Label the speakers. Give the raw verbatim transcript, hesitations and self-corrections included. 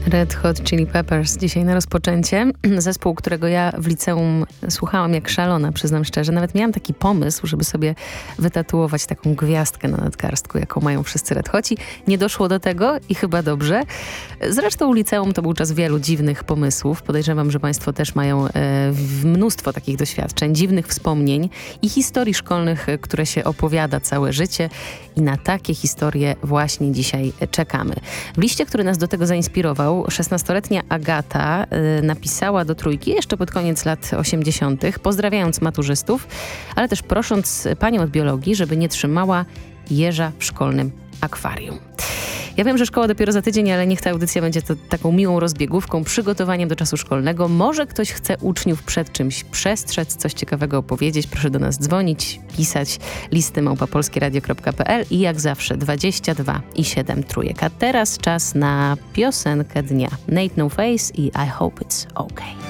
Speaker 1: Red Hot Chili Peppers dzisiaj na rozpoczęcie. Zespół, którego ja w liceum słuchałam jak szalona, przyznam szczerze. Nawet miałam taki pomysł, żeby sobie wytatuować taką gwiazdkę na nadgarstku, jaką mają wszyscy Red Hoci. Nie doszło do tego i chyba dobrze. Zresztą liceum to był czas wielu dziwnych pomysłów. Podejrzewam, że państwo też mają e, mnóstwo takich doświadczeń, dziwnych wspomnień i historii szkolnych, które się opowiada całe życie. I na takie historie właśnie dzisiaj czekamy. W liście, który nas do tego zainspirował, szesnastoletnia Agata y, napisała do Trójki jeszcze pod koniec lat osiemdziesiątych, pozdrawiając maturzystów, ale też prosząc panią od biologii, żeby nie trzymała jeża w szkolnym akwarium. Ja wiem, że szkoła dopiero za tydzień, ale niech ta audycja będzie to taką miłą rozbiegówką, przygotowaniem do czasu szkolnego. Może ktoś chce uczniów przed czymś przestrzec, coś ciekawego opowiedzieć. Proszę do nas dzwonić, pisać listy małpa polskieradio kropka pe el i jak zawsze dwadzieścia dwa i siedem trójek. A teraz czas na piosenkę dnia. Nate No Face i I Hope It's Okay.